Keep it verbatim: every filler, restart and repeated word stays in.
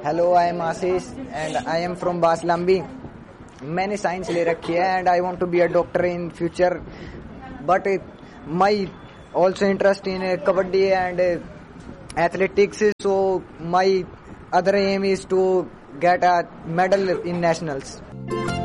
Hello, I am Ashish and I am from बासलम्बी. मैंने science ले रखी है and I want to be a doctor in future, but my also interest in uh, kabaddi and uh, athletics, so my other aim is to get a medal in nationals.